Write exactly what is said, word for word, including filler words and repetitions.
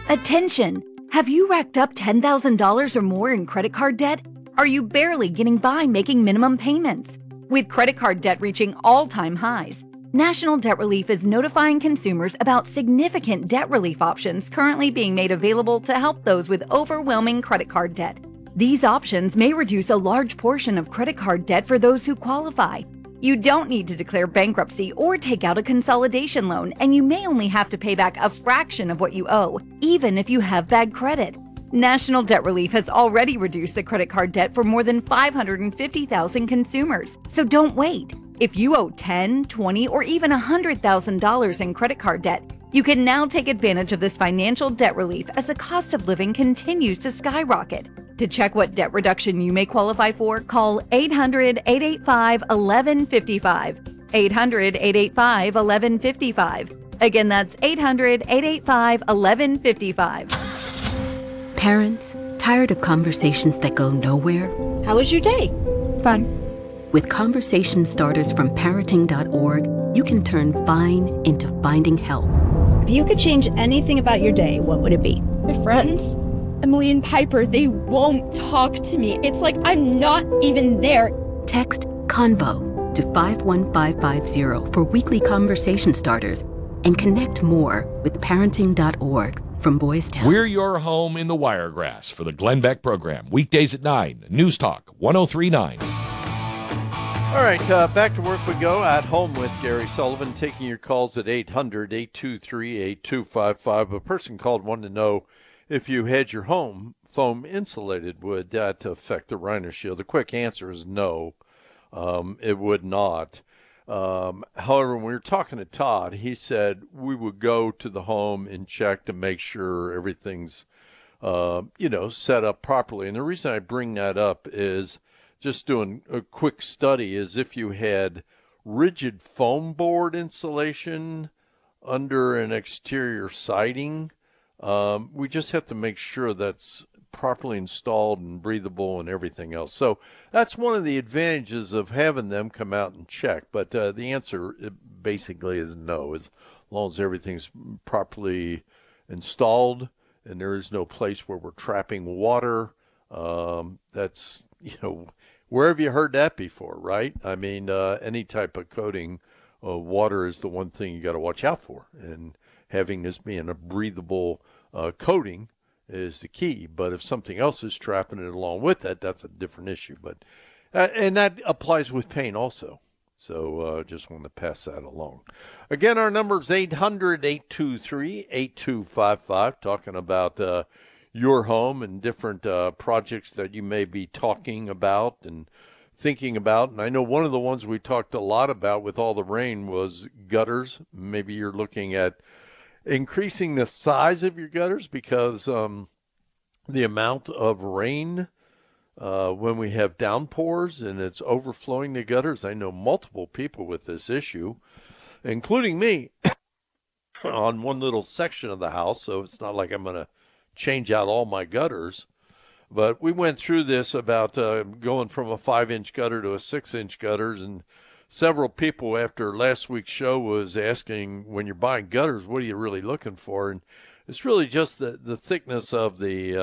Attention! Have you racked up ten thousand dollars or more in credit card debt? Are you barely getting by making minimum payments? With credit card debt reaching all-time highs, National Debt Relief is notifying consumers about significant debt relief options currently being made available to help those with overwhelming credit card debt. These options may reduce a large portion of credit card debt for those who qualify. You don't need to declare bankruptcy or take out a consolidation loan, and you may only have to pay back a fraction of what you owe, even if you have bad credit. National Debt Relief has already reduced the credit card debt for more than five hundred fifty thousand consumers, so don't wait. If you owe ten thousand dollars, twenty thousand dollars, or even one hundred thousand dollars in credit card debt, you can now take advantage of this financial debt relief as the cost of living continues to skyrocket. To check what debt reduction you may qualify for, call eight hundred, eight eight five, one one five five. eight hundred, eight eight five, one one five five. Again, that's eight hundred, eight eight five, one one five five. Parents, tired of conversations that go nowhere? How was your day? Fun. With conversation starters from parenting dot org, you can turn fine into finding help. If you could change anything about your day, what would it be? My friends, Emily and Piper, they won't talk to me. It's like I'm not even there. Text CONVO to five one five five zero for weekly conversation starters and connect more with parenting dot org from Boys Town. We're your home in the Wiregrass for the Glenn Beck program. Weekdays at nine. News Talk one oh three point nine. All right, uh, back to work we go. At Home with Gary Sullivan, taking your calls at eight hundred, eight two three, eight two five five. A person called wanted to know if you had your home foam insulated, would that affect the Rhino Shield? The quick answer is no, um, it would not. Um, however, when we were talking to Todd, he said we would go to the home and check to make sure everything's, uh, you know, set up properly. And the reason I bring that up is just doing a quick study is if you had rigid foam board insulation under an exterior siding, um, we just have to make sure that's properly installed and breathable and everything else. So that's one of the advantages of having them come out and check. But uh, the answer basically is no, as long as everything's properly installed and there is no place where we're trapping water. Um, that's, you know, where have you heard that before, right? I mean, uh, any type of coating, uh, water is the one thing you got to watch out for. And having this being a breathable uh, coating is the key. But if something else is trapping it along with it, that's a different issue. But uh, and that applies with paint also. So uh, just want to pass that along. Again, our number is eight hundred, eight two three, eight two five five, talking about uh, your home and different uh, projects that you may be talking about and thinking about. And I know one of the ones we talked a lot about with all the rain was gutters. Maybe you're looking at increasing the size of your gutters because um, the amount of rain uh, when we have downpours and it's overflowing the gutters. I know multiple people with this issue, including me, on one little section of the house. So it's not like I'm going to change out all my gutters. But we went through this about uh, going from a five-inch gutter to a six-inch gutters, and several people after last week's show was asking, when you're buying gutters, what are you really looking for? And it's really just the, the thickness of the